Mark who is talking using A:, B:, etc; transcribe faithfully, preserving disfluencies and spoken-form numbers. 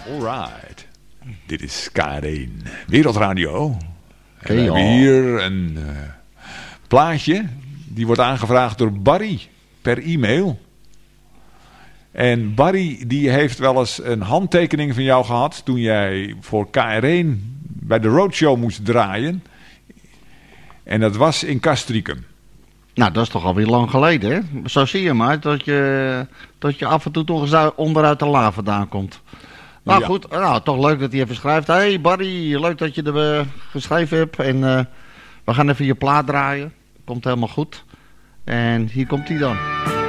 A: Alright. Dit is K R één Wereldradio. En
B: Okay,
A: we hebben hier een uh, plaatje. Die wordt aangevraagd door Barry per e-mail. En Barry die heeft wel eens een handtekening van jou gehad toen jij voor K R één bij de Roadshow moest draaien. En dat was in Castricum.
B: Nou, dat is toch alweer lang geleden, hè? Zo zie je maar, dat je, dat je af en toe toch eens onderuit de la vandaan komt. Nou
A: ja.
B: Goed, nou, toch leuk dat hij even schrijft. Hé hey Barry, leuk dat je er uh, geschreven hebt. En uh, we gaan even je plaat draaien. Komt helemaal goed. En hier komt hij dan.